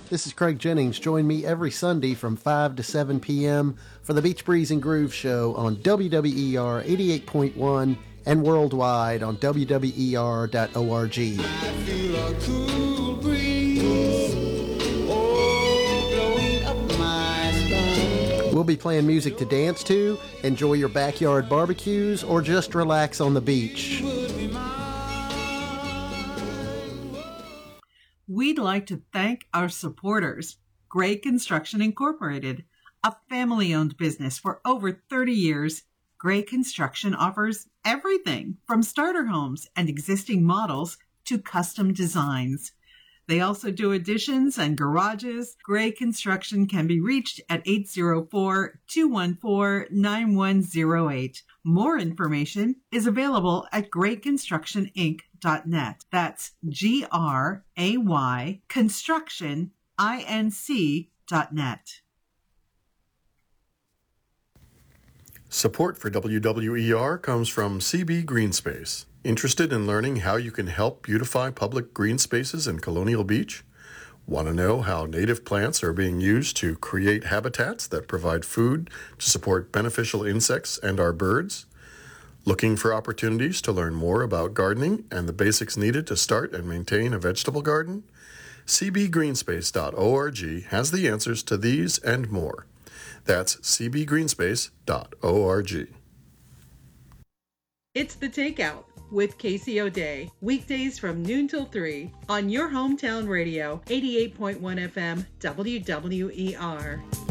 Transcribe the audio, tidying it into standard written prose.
This is Craig Jennings. Join me every Sunday from 5 to 7 p.m. for the Beach Breeze and Groove Show on WWER 88.1 and worldwide on WWER.org. I feel a cool breeze, blowing up my spine. We'll be playing music to dance to, enjoy your backyard barbecues, or just relax on the beach. We'd like to thank our supporters, Gray Construction Incorporated, a family-owned business for over 30 years. Gray Construction offers everything from starter homes and existing models to custom designs. They also do additions and garages. Gray Construction can be reached at 804-214-9108. More information is available at grayconstructioninc.net. That's GRAY Construction INC.net. Support for WWER comes from CB Greenspace. Interested in learning how you can help beautify public green spaces in Colonial Beach? Want to know how native plants are being used to create habitats that provide food to support beneficial insects and our birds? Looking for opportunities to learn more about gardening and the basics needed to start and maintain a vegetable garden? cbgreenspace.org has the answers to these and more. That's cbgreenspace.org. It's The Takeout with Casey O'Day, weekdays from noon till 3 on your hometown radio, 88.1 FM, WWER.